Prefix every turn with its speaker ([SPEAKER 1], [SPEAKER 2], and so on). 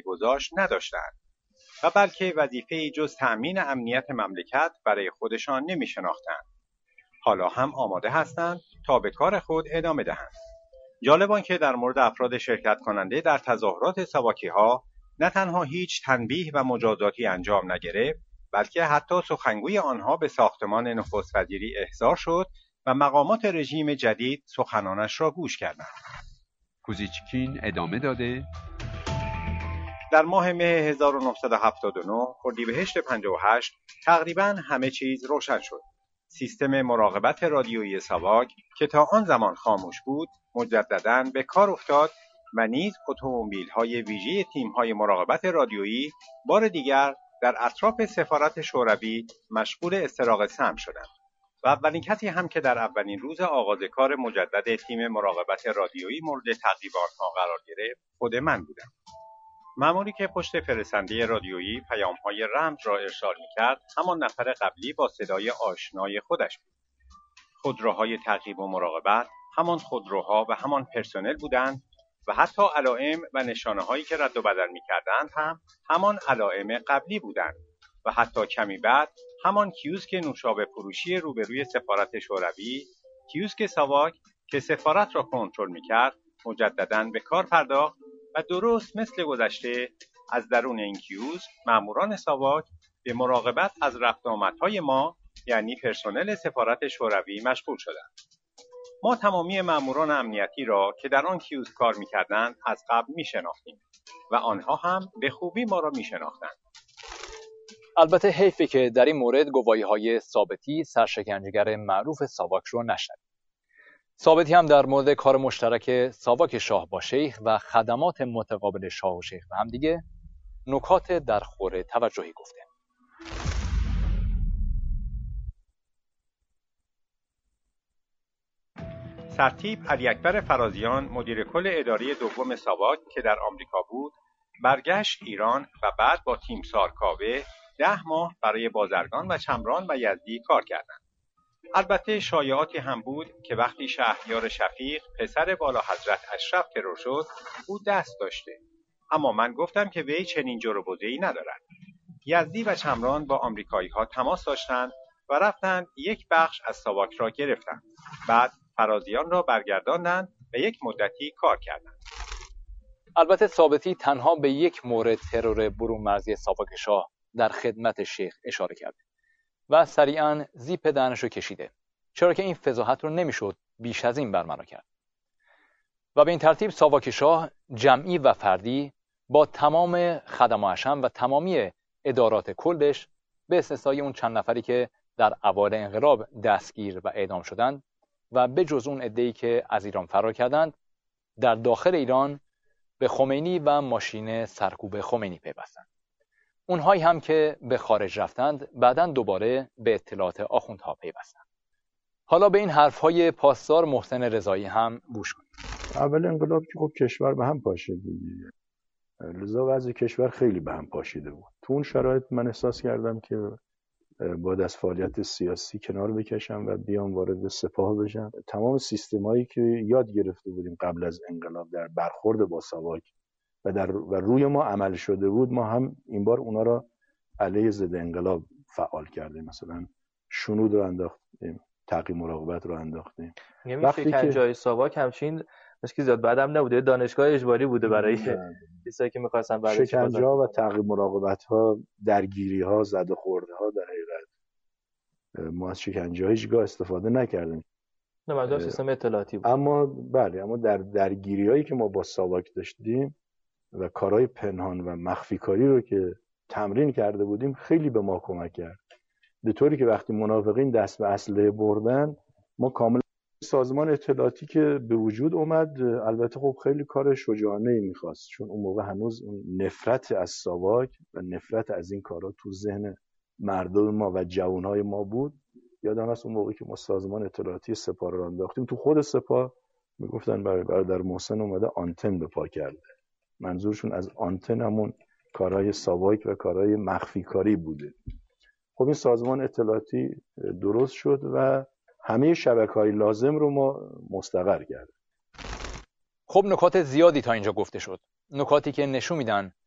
[SPEAKER 1] گذاشت نداشتند و بلکه وظیفه‌ای جز تأمین امنیت مملکت برای خودشان نمی‌شناختند. حالا هم آماده هستند تا به کار خود ادامه دهند. جالب آنکه در مورد افراد شرکت کننده در تظاهرات ساواکی‌ها نه تنها هیچ تنبیه و مجازاتی انجام نگرفت، بلکه حتی سخنگوی آنها به ساختمان نخست وزیری احضار شد و مقامات رژیم جدید سخنانش را گوش کردند.
[SPEAKER 2] کوزیچکین ادامه داده:
[SPEAKER 1] در ماه مه 1979 اردیبهشت 58 تقریباً همه چیز روشن شد. سیستم مراقبت رادیویی ساواک که تا آن زمان خاموش بود، مجدداً به کار افتاد و نیز اتومبیل‌های ویژه تیم‌های مراقبت رادیویی بار دیگر در اطراف سفارت شوروی مشغول استراق سم شدند. و اولین کسی هم که در اولین روز آغاز کار مجدد تیم مراقبت رادیویی مورد تعقیب آنها قرار گرفت، خود من بودم. مأموری که پشت فرستنده رادیویی پیام‌های رمز را ارسال می‌کرد، همان نفر قبلی با صدای آشنای خودش بود. خودروهای تعقیب و مراقبت همان خودروها و همان پرسنل بودند و حتی علائم و نشانه‌هایی که رد و بدل می‌کردند هم همان علائم قبلی بودند و حتی کمی بعد همان کیوسک نوشابه فروشی روبروی سفارت شوروی، کیوسک ساواک که سفارت را کنترل می‌کرد، مجدداً به کار پرداخت و درست مثل گذشته از درون این کیوسک ماموران ساواک به مراقبت از رفت و آمدهای ما، یعنی پرسنل سفارت شوروی، مشغول شدند. ما تمامی ماموران امنیتی را که در آن کیوسک کار می‌کردند از قبل می‌شناختیم و آنها هم به خوبی ما را می‌شناختند.
[SPEAKER 3] البته حیفه که در این مورد گواهی‌های ثابتی، سرشکنجهگر معروف ساواک رو نشنویم. ثابتی هم در مورد کار مشترک ساواک شاه با شیخ و خدمات متقابل شاه و شیخ و هم دیگه نکات در خور توجهی گفته.
[SPEAKER 1] سرتیپ علی اکبر فرازیان، مدیر کل اداره دوم ساواک که در آمریکا بود، برگشت ایران و بعد با تیمسار کاوه 10 ماه برای بازرگان و چمران و یزدی کار کردند. البته شایعاتی هم بود که وقتی شهریار شفیق پسر والا حضرت اشرف ترور شد، او دست داشته. اما من گفتم که وی چنین جر و بزه‌ای ندارد. یزدی و چمران با آمریکایی‌ها تماس داشتند و رفتند یک بخش از ساواک را گرفتند. بعد فرازیان را برگرداندند و یک مدتی کار کردند.
[SPEAKER 3] البته ثابتی تنها به یک مورد ترور برون مرزی ساواک شاه در خدمت شیخ اشاره کرده و سریعاً زیپ دهنش رو کشیده، چرا که این فضاحت رو نمیشد بیش از این برملا کرد. و به این ترتیب ساواک شاه جمعی و فردی با تمام خدماتش و تمامی ادارات کلش به استثنای اون چند نفری که در اوایل انقلاب دستگیر و اعدام شدند و به جز اون عده‌ای که از ایران فرار کردند، در داخل ایران به خمینی و ماشین سرکوب خمینی پیوستند. اونهایی هم که به خارج رفتند بعداً دوباره به اطلاعات آخوندها پیوستند. حالا به این حرفهای پاسدار محسن رضایی هم گوش کنید.
[SPEAKER 4] اول انقلاب که خب کشور به هم پاشید دیگه، لذا وضع کشور خیلی به هم پاشیده بود. تو اون شرایط من احساس کردم که باید از فعالیت سیاسی کنار بکشم و بیام وارد سپاه بشم. تمام سیستمایی که یاد گرفته بودیم قبل از انقلاب در برخورد با ساواک و روی ما عمل شده بود، ما هم این بار اونا را علیه ضد انقلاب فعال کردیم. مثلا شنود رو انداختیم، تعقیب مراقبت رو انداختیم.
[SPEAKER 5] وقتی که جای ساواک همچین مشکل زیاد بعدم نبوده، دانشگاه اجباری بوده برای کسایی که می‌خواستن برای
[SPEAKER 4] شکنجه‌ها و تعقیب مراقبت‌ها، درگیری‌ها، زد و خوردها. در حقیقت ما از شکنجه‌ها هیچگاه استفاده نکردیم.
[SPEAKER 5] نه، مردم سیستم اطلاعاتی بود.
[SPEAKER 4] اما در درگیری‌هایی که ما با ساواک داشتیم و کارهای پنهان و مخفی کاری رو که تمرین کرده بودیم خیلی به ما کمک کرد، به طوری که وقتی منافقین دست به اسلحه بردن، ما کاملا سازمان اطلاعاتی که به وجود اومد، البته خب خیلی کار شجاعانه‌ای می‌خواست، چون اون موقع هنوز نفرت از ساواک و نفرت از این کارا تو ذهن مردم ما و جوانهای ما بود. یادم هست اون موقعی که ما سازمان اطلاعاتی سپاه رو انداختیم، تو خود سپاه میگفتن برادر محسن اومده آنتن به پا کرده. منظورشون از آنتن همون کارهای ساواک و کارهای مخفی کاری بوده. خب این سازمان اطلاعاتی درست شد و همه شبکه‌های لازم رو ما مستقر کردیم.
[SPEAKER 3] خب نکات زیادی تا اینجا گفته شد، نکاتی که نشون میدن